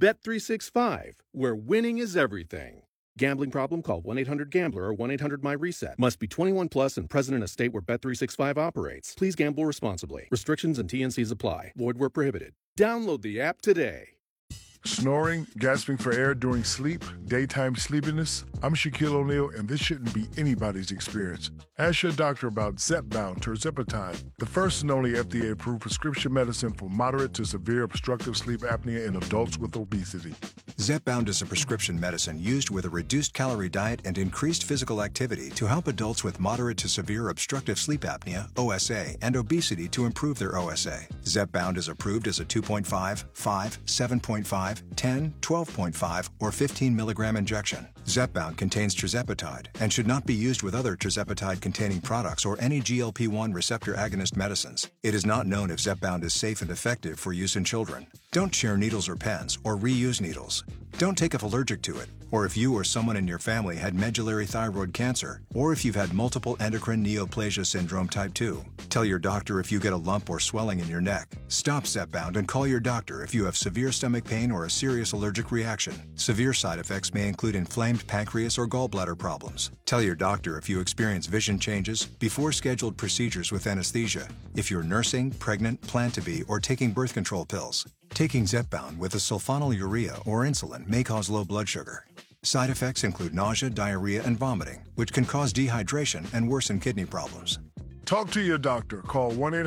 Bet365, where winning is everything. Gambling problem? Call 1-800-GAMBLER or 1-800-MY-RESET. Must be 21 plus and present in a state where Bet365 operates. Please gamble responsibly. Restrictions and T&Cs apply. Void where prohibited. Download the app today. Snoring, gasping for air during sleep, daytime sleepiness. I'm Shaquille O'Neal, and this shouldn't be anybody's experience. Ask your doctor about Zepbound tirzepatide, the first and only FDA-approved prescription medicine for moderate to severe obstructive sleep apnea in adults with obesity. Zepbound is a prescription medicine used with a reduced calorie diet and increased physical activity to help adults with moderate to severe obstructive sleep apnea, OSA, and obesity to improve their OSA. Zepbound is approved as a 2.5, 5, 7.5, 10, 12.5, or 15 milligram injection. Zepbound contains tirzepatide and should not be used with other tirzepatide-containing products or any GLP-1 receptor agonist medicines. It is not known if Zepbound is safe and effective for use in children. Don't share needles or pens or reuse needles. Don't take if allergic to it, or if you or someone in your family had medullary thyroid cancer, or if you've had multiple endocrine neoplasia syndrome type 2. Tell your doctor if you get a lump or swelling in your neck. Stop Zepbound and call your doctor if you have severe stomach pain or a serious allergic reaction. Severe side effects may include inflamed pancreas or gallbladder problems. Tell your doctor if you experience vision changes before scheduled procedures with anesthesia, if you're nursing, pregnant, plan to be, or taking birth control pills. Taking Zepbound with a sulfonylurea or insulin may cause low blood sugar. Side effects include nausea, diarrhea, and vomiting, which can cause dehydration and worsen kidney problems. Talk to your doctor. Call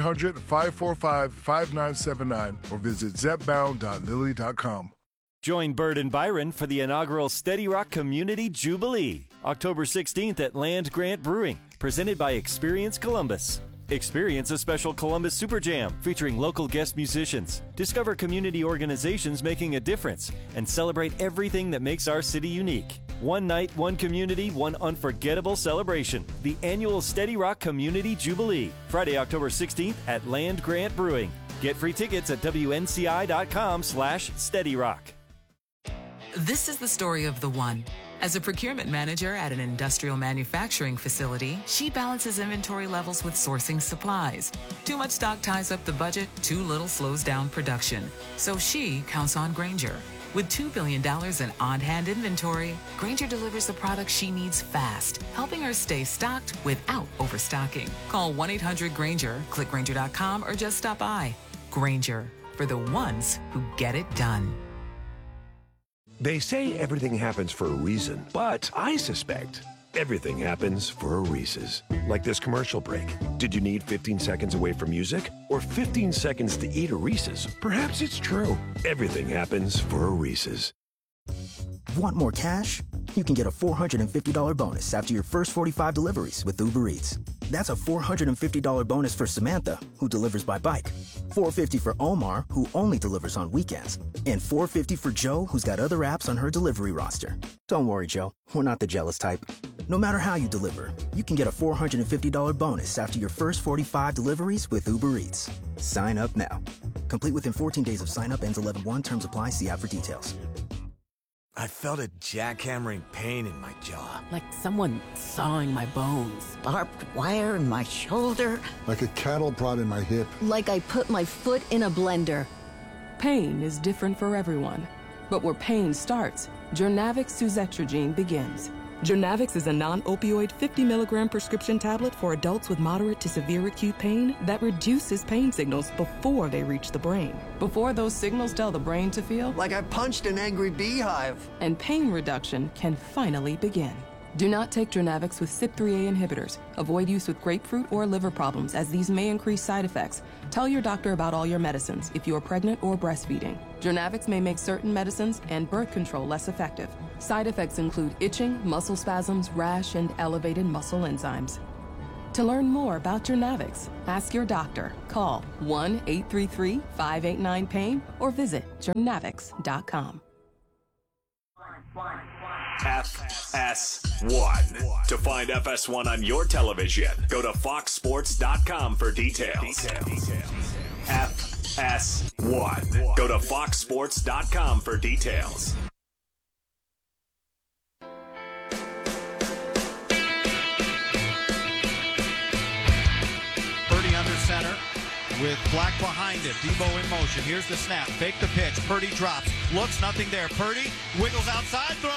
1-800-545-5979 or visit zepbound.lilly.com. Join Bird and Byron for the inaugural Steady Rock Community Jubilee, October 16th at Land Grant Brewing, presented by Experience Columbus. Experience a special Columbus Super Jam featuring local guest musicians. Discover community organizations making a difference and celebrate everything that makes our city unique. One night, one community, one unforgettable celebration. The annual Steady Rock Community Jubilee, Friday, October 16th at Land Grant Brewing. Get free tickets at WNCI.com/SteadyRock. This is the story of the one. As a procurement manager at an industrial manufacturing facility, she balances inventory levels with sourcing supplies. Too much stock ties up the budget, too little slows down production. So she counts on Grainger. With $2 billion in on-hand inventory, Grainger delivers the products she needs fast, helping her stay stocked without overstocking. Call 1-800-GRAINGER, click Grainger.com, or just stop by. Grainger, for the ones who get it done. They say everything happens for a reason, but I suspect everything happens for a Reese's. Like this commercial break. Did you need 15 seconds away from music or 15 seconds to eat a Reese's? Perhaps it's true. Everything happens for a Reese's. Want more cash? You can get a $450 bonus after your first 45 deliveries with Uber Eats. That's a $450 bonus for Samantha, who delivers by bike. $450 for Omar, who only delivers on weekends. And $450 for Joe, who's got other apps on her delivery roster. Don't worry, Joe. We're not the jealous type. No matter how you deliver, you can get a $450 bonus after your first 45 deliveries with Uber Eats. Sign up now. Complete within 14 days of sign up. Ends 11/1. Terms apply. See app for details. I felt a jackhammering pain in my jaw. Like someone sawing my bones. Barbed wire in my shoulder. Like a cattle prod in my hip. Like I put my foot in a blender. Pain is different for everyone. But where pain starts, Journavx suzetrigine begins. Journavx is a non-opioid 50 milligram prescription tablet for adults with moderate to severe acute pain that reduces pain signals before they reach the brain. Before those signals tell the brain to feel Like I punched an angry beehive. and pain reduction can finally begin. Do not take Journavx with CYP3A inhibitors. Avoid use with grapefruit or liver problems, as these may increase side effects. Tell your doctor about all your medicines if you are pregnant or breastfeeding. Journavx may make certain medicines and birth control less effective. Side effects include itching, muscle spasms, rash, and elevated muscle enzymes. To learn more about Journavx, ask your doctor. Call 1-833-589-PAIN or visit journavx.com. FS1. To find FS1 on your television, go to foxsports.com for details. FS1. Go to foxsports.com for details. Purdy under center with Black behind it. Debo in motion. Here's the snap. Fake the pitch. Purdy drops. Looks, nothing there. Purdy wiggles outside. Throws.